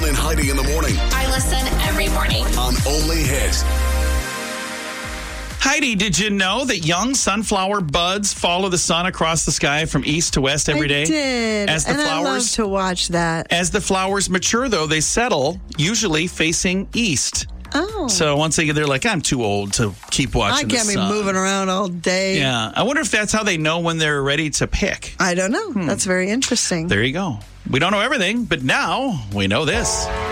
and Heidi in the morning. I listen every morning. On Only Hit. Heidi, did you know that young sunflower buds follow the sun across the sky from east to west every day? I did. As the and flowers, I love to watch that. As the flowers mature, though, they settle, usually facing east. Oh. So once they're like, I'm too old to keep watching the sun. I can't be moving around all day. Yeah. I wonder if that's how they know when they're ready to pick. I don't know. That's very interesting. There you go. We don't know everything, but now we know this.